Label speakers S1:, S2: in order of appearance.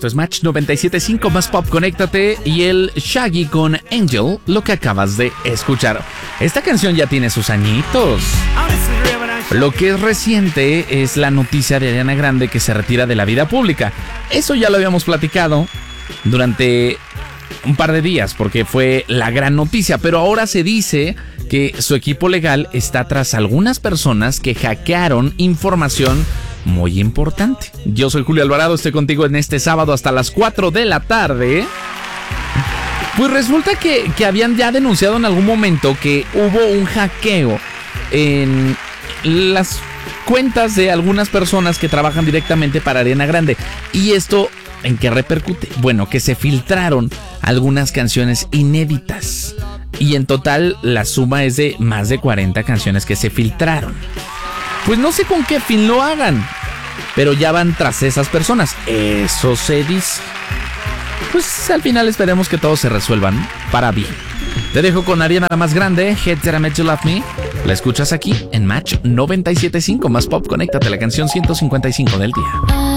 S1: Esto es Match 97.5 más Pop, conéctate. Y el Shaggy con Angel, lo que acabas de escuchar. Esta canción ya tiene sus añitos. Lo que es reciente es la noticia de Ariana Grande que se retira de la vida pública. Eso ya lo habíamos platicado durante un par de días porque fue la gran noticia, pero ahora se dice que su equipo legal está tras algunas personas que hackearon información muy importante. Yo soy Julio Alvarado, estoy contigo en este sábado hasta las 4 de la tarde. Pues resulta que habían ya denunciado en algún momento que hubo un hackeo en las cuentas de algunas personas que trabajan directamente para Ariana Grande. ¿Y esto en qué repercute? Bueno, que se filtraron algunas canciones inéditas. Y en total la suma es de más de 40 canciones que se filtraron. Pues no sé con qué fin lo hagan, pero ya van tras esas personas. Eso se dice. Pues al final esperemos que todos se resuelvan para bien. Te dejo con Ariana la más grande, Head That I Made You Love Me. La escuchas aquí en Match 97.5 más Pop. Conéctate a la canción 155 del día.